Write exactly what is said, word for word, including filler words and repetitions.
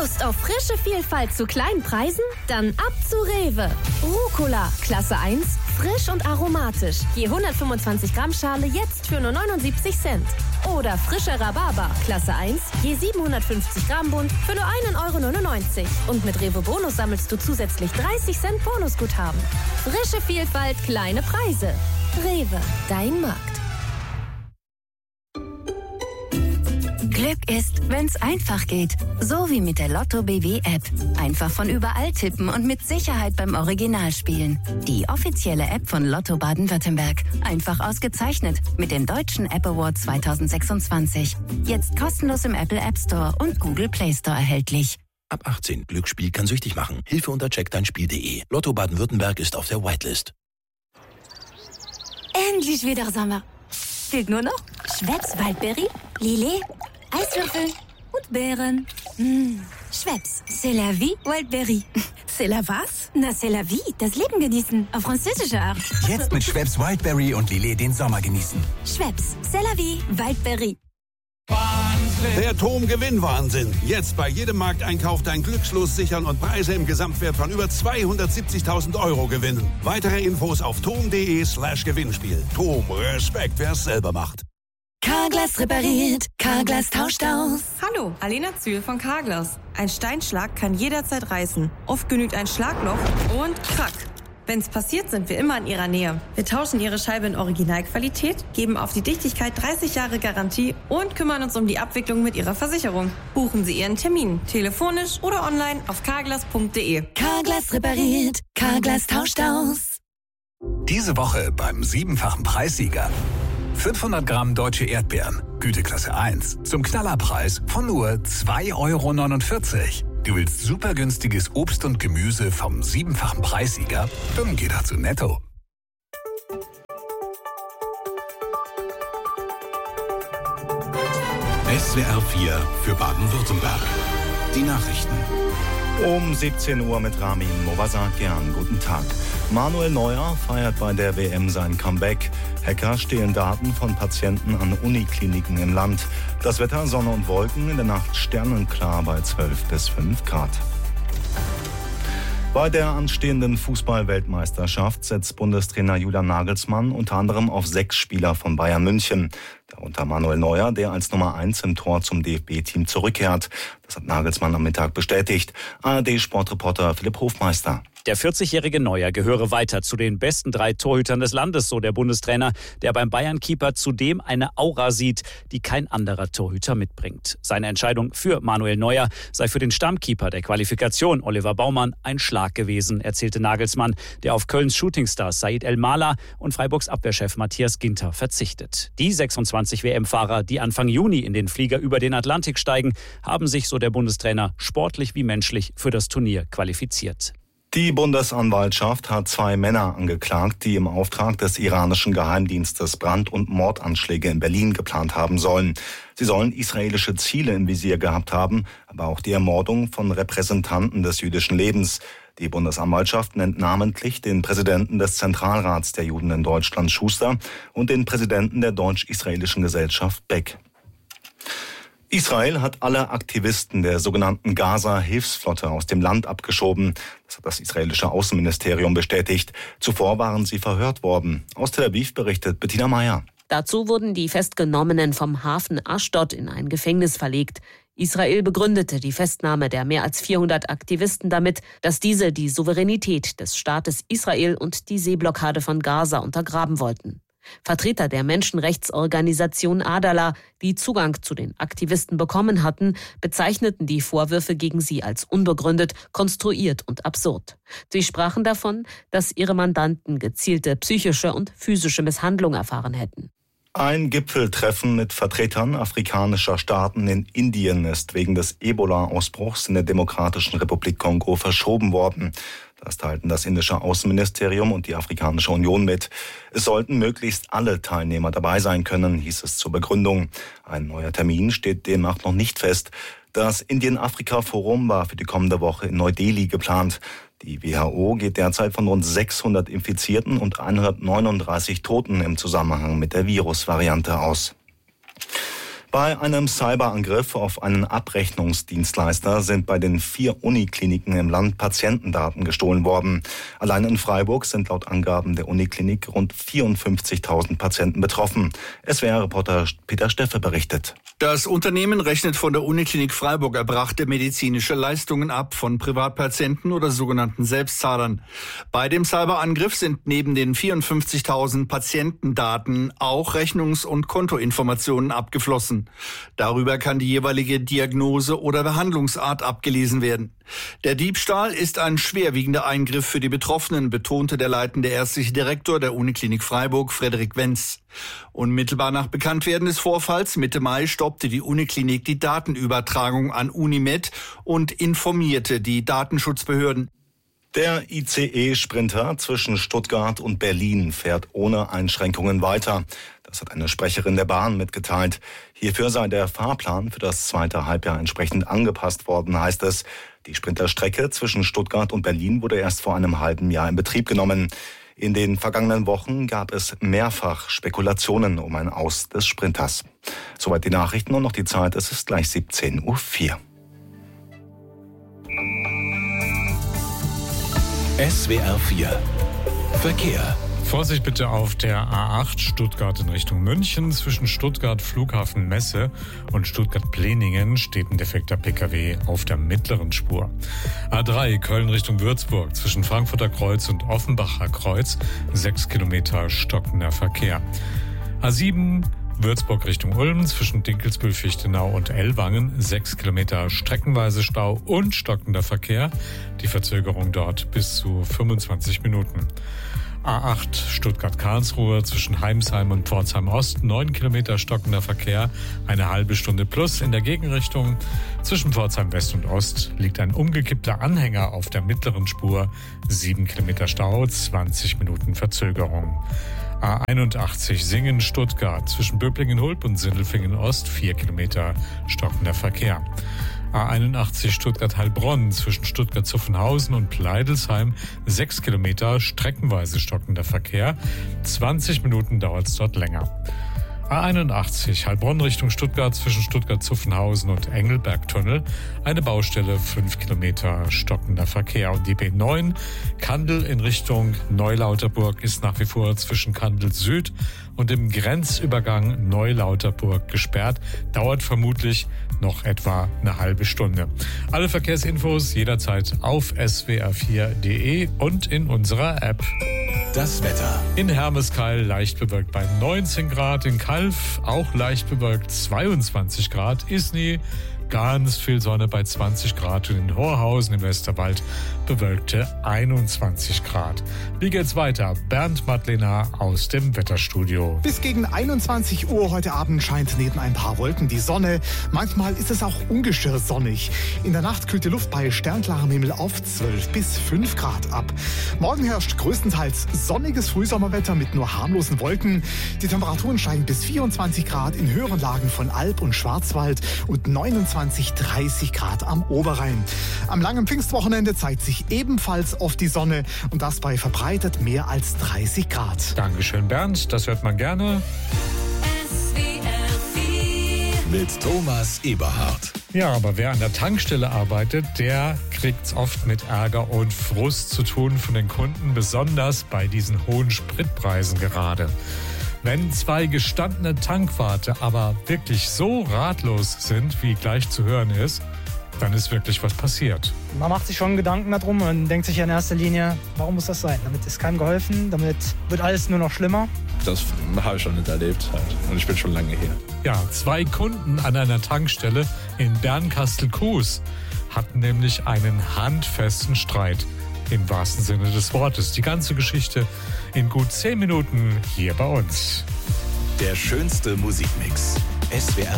Lust auf frische Vielfalt zu kleinen Preisen? Dann ab zu Rewe. Rucola, Klasse eins, frisch und aromatisch. Je hundertfünfundzwanzig Gramm Schale jetzt für nur neunundsiebzig Cent. Oder frischer Rhabarber, Klasse eins, je siebenhundertfünfzig Gramm Bund für nur ein Euro neunundneunzig. Und mit Rewe Bonus sammelst du zusätzlich dreißig Cent Bonusguthaben. Frische Vielfalt, kleine Preise. Rewe, dein Markt. Glück ist, wenn's einfach geht. So wie mit der Lotto B W App. Einfach von überall tippen und mit Sicherheit beim Original spielen. Die offizielle App von Lotto Baden-Württemberg. Einfach ausgezeichnet mit dem Deutschen App Award zweitausendsechsundzwanzig. Jetzt kostenlos im Apple App Store und Google Play Store erhältlich. Ab achtzehn. Glücksspiel kann süchtig machen. Hilfe unter check dein spiel punkt de. Lotto Baden-Württemberg ist auf der Whitelist. Endlich wieder Sommer. Fehlt nur noch Schweppes Waldberry, Lillet, Eiswürfel und Beeren. Mmh. Schweppes, c'est la vie, Wildberry. C'est la was? Na, c'est la vie, das Leben genießen, auf französische Art. Jetzt mit Schweppes Wildberry und Lillet den Sommer genießen. Schweppes, c'est la vie, Wildberry. Der Tom-Gewinn-Wahnsinn. Jetzt bei jedem Markteinkauf dein Glückslos sichern und Preise im Gesamtwert von über zweihundertsiebzigtausend Euro gewinnen. Weitere Infos auf tom punkt de slash Gewinnspiel. Tom, Respekt, wer es selber macht. Carglass repariert, Carglass tauscht aus. Hallo, Alena Zühl von Carglass. Ein Steinschlag kann jederzeit reißen. Oft genügt ein Schlagloch und krack. Wenn's passiert, sind wir immer in Ihrer Nähe. Wir tauschen Ihre Scheibe in Originalqualität, geben auf die Dichtigkeit dreißig Jahre Garantie und kümmern uns um die Abwicklung mit Ihrer Versicherung. Buchen Sie Ihren Termin, telefonisch oder online auf carglass punkt de. Carglass repariert, Carglass tauscht aus. Diese Woche beim siebenfachen Preissieger. fünfhundert Gramm deutsche Erdbeeren, Güteklasse eins, zum Knallerpreis von nur zwei Euro neunundvierzig. Du willst super günstiges Obst und Gemüse vom siebenfachen Preissieger? Dann geh doch zu Netto. S W R vier für Baden-Württemberg. Die Nachrichten. Um siebzehn Uhr mit Ramin Movasakian. Guten Tag. Manuel Neuer feiert bei der W M sein Comeback. Hacker stehlen Daten von Patienten an Unikliniken im Land. Das Wetter, Sonne und Wolken, in der Nacht sternenklar bei zwölf bis fünf Grad. Bei der anstehenden Fußball-Weltmeisterschaft setzt Bundestrainer Julian Nagelsmann unter anderem auf sechs Spieler von Bayern München. Darunter Manuel Neuer, der als Nummer eins im Tor zum D F B-Team zurückkehrt. Das hat Nagelsmann am Mittag bestätigt. A R D-Sportreporter Philipp Hofmeister. Der vierzigjährige Neuer gehöre weiter zu den besten drei Torhütern des Landes, so der Bundestrainer, der beim Bayern-Keeper zudem eine Aura sieht, die kein anderer Torhüter mitbringt. Seine Entscheidung für Manuel Neuer sei für den Stammkeeper der Qualifikation, Oliver Baumann, ein Schlag gewesen, erzählte Nagelsmann, der auf Kölns Shootingstar Said El-Mala und Freiburgs Abwehrchef Matthias Ginter verzichtet. Die sechsundzwanzig W M-Fahrer, die Anfang Juni in den Flieger über den Atlantik steigen, haben sich, so der Bundestrainer, sportlich wie menschlich für das Turnier qualifiziert. Die Bundesanwaltschaft hat zwei Männer angeklagt, die im Auftrag des iranischen Geheimdienstes Brand- und Mordanschläge in Berlin geplant haben sollen. Sie sollen israelische Ziele im Visier gehabt haben, aber auch die Ermordung von Repräsentanten des jüdischen Lebens. Die Bundesanwaltschaft nennt namentlich den Präsidenten des Zentralrats der Juden in Deutschland, Schuster, und den Präsidenten der deutsch-israelischen Gesellschaft, Beck. Israel hat alle Aktivisten der sogenannten Gaza-Hilfsflotte aus dem Land abgeschoben. Das hat das israelische Außenministerium bestätigt. Zuvor waren sie verhört worden. Aus Tel Aviv berichtet Bettina Meyer. Dazu wurden die Festgenommenen vom Hafen Aschdod in ein Gefängnis verlegt. Israel begründete die Festnahme der mehr als vierhundert Aktivisten damit, dass diese die Souveränität des Staates Israel und die Seeblockade von Gaza untergraben wollten. Vertreter der Menschenrechtsorganisation Adala, die Zugang zu den Aktivisten bekommen hatten, bezeichneten die Vorwürfe gegen sie als unbegründet, konstruiert und absurd. Sie sprachen davon, dass ihre Mandanten gezielte psychische und physische Misshandlung erfahren hätten. Ein Gipfeltreffen mit Vertretern afrikanischer Staaten in Indien ist wegen des Ebola-Ausbruchs in der Demokratischen Republik Kongo verschoben worden. Das teilten das indische Außenministerium und die Afrikanische Union mit. Es sollten möglichst alle Teilnehmer dabei sein können, hieß es zur Begründung. Ein neuer Termin steht demnach noch nicht fest. Das Indien-Afrika-Forum war für die kommende Woche in Neu-Delhi geplant. Die W H O geht derzeit von rund sechshundert Infizierten und hundertneununddreißig Toten im Zusammenhang mit der Virusvariante aus. Bei einem Cyberangriff auf einen Abrechnungsdienstleister sind bei den vier Unikliniken im Land Patientendaten gestohlen worden. Allein in Freiburg sind laut Angaben der Uniklinik rund vierundfünfzigtausend Patienten betroffen. S W R-Reporter Peter Steffe berichtet. Das Unternehmen rechnet von der Uniklinik Freiburg erbrachte medizinische Leistungen ab von Privatpatienten oder sogenannten Selbstzahlern. Bei dem Cyberangriff sind neben den vierundfünfzigtausend Patientendaten auch Rechnungs- und Kontoinformationen abgeflossen. Darüber kann die jeweilige Diagnose oder Behandlungsart abgelesen werden. Der Diebstahl ist ein schwerwiegender Eingriff für die Betroffenen, betonte der leitende ärztliche Direktor der Uniklinik Freiburg, Frederik Wenz. Unmittelbar nach Bekanntwerden des Vorfalls Mitte Mai stoppte die Uniklinik die Datenübertragung an Unimed und informierte die Datenschutzbehörden. Der I C E-Sprinter zwischen Stuttgart und Berlin fährt ohne Einschränkungen weiter. Das hat eine Sprecherin der Bahn mitgeteilt. Hierfür sei der Fahrplan für das zweite Halbjahr entsprechend angepasst worden, heißt es. Die Sprinterstrecke zwischen Stuttgart und Berlin wurde erst vor einem halben Jahr in Betrieb genommen. In den vergangenen Wochen gab es mehrfach Spekulationen um ein Aus des Sprinters. Soweit die Nachrichten und noch die Zeit. Es ist gleich siebzehn Uhr vier. S W R vier Verkehr. Vorsicht bitte auf der A acht Stuttgart in Richtung München. Zwischen Stuttgart Flughafen Messe und Stuttgart-Pleningen steht ein defekter Pkw auf der mittleren Spur. A drei Köln Richtung Würzburg zwischen Frankfurter Kreuz und Offenbacher Kreuz sechs Kilometer stockender Verkehr. A sieben Würzburg Richtung Ulm zwischen Dinkelsbühl-Fichtenau und Ellwangen sechs Kilometer streckenweise Stau und stockender Verkehr. Die Verzögerung dort bis zu fünfundzwanzig Minuten. A acht Stuttgart-Karlsruhe zwischen Heimsheim und Pforzheim Ost neun Kilometer stockender Verkehr, eine halbe Stunde plus in der Gegenrichtung. Zwischen Pforzheim West und Ost liegt ein umgekippter Anhänger auf der mittleren Spur, sieben Kilometer Stau, zwanzig Minuten Verzögerung. A einundachtzig Singen-Stuttgart zwischen Böblingen-Hulb und Sindelfingen-Ost vier Kilometer stockender Verkehr. A einundachtzig Stuttgart-Heilbronn zwischen Stuttgart-Zuffenhausen und Pleidelsheim sechs Kilometer streckenweise stockender Verkehr. zwanzig Minuten dauert es dort länger. A einundachtzig Heilbronn Richtung Stuttgart zwischen Stuttgart-Zuffenhausen und Engelbergtunnel. Eine Baustelle, fünf Kilometer stockender Verkehr. Und die B neun Kandel in Richtung Neulauterburg ist nach wie vor zwischen Kandel Süd und dem Grenzübergang Neulauterburg gesperrt. Dauert vermutlich noch etwa eine halbe Stunde. Alle Verkehrsinfos jederzeit auf S W R vier Punkt de und in unserer App. Das Wetter. In Hermeskeil leicht bewölkt bei neunzehn Grad, in Calw auch leicht bewölkt zweiundzwanzig Grad, Isny ganz viel Sonne bei zwanzig Grad und in Horhausen im Westerwald bewölkte einundzwanzig Grad. Wie geht's weiter? Bernd Madlener aus dem Wetterstudio. Bis gegen einundzwanzig Uhr heute Abend scheint neben ein paar Wolken die Sonne. Manchmal ist es auch ungestört sonnig. In der Nacht kühlt die Luft bei sternklarem Himmel auf zwölf bis fünf Grad ab. Morgen herrscht größtenteils sonniges Frühsommerwetter mit nur harmlosen Wolken. Die Temperaturen steigen bis vierundzwanzig Grad in höheren Lagen von Alb und Schwarzwald und neunundzwanzig, dreißig Grad am Oberrhein. Am langen Pfingstwochenende zeigt sich ebenfalls oft die Sonne und das bei verbreitet mehr als dreißig Grad. Dankeschön, Bernd. Das hört man gerne. Mit Thomas Eberhardt. Ja, aber wer an der Tankstelle arbeitet, der kriegt's oft mit Ärger und Frust zu tun von den Kunden, besonders bei diesen hohen Spritpreisen gerade. Wenn zwei gestandene Tankwarte aber wirklich so ratlos sind, wie gleich zu hören ist, dann ist wirklich was passiert. Man macht sich schon Gedanken darum und denkt sich ja in erster Linie, warum muss das sein? Damit ist keinem geholfen, damit wird alles nur noch schlimmer. Das habe ich schon nicht erlebt halt. Und ich bin schon lange hier. Ja, zwei Kunden an einer Tankstelle in Bernkastel-Kues hatten nämlich einen handfesten Streit. Im wahrsten Sinne des Wortes. Die ganze Geschichte in gut zehn Minuten hier bei uns. Der schönste Musikmix. S W R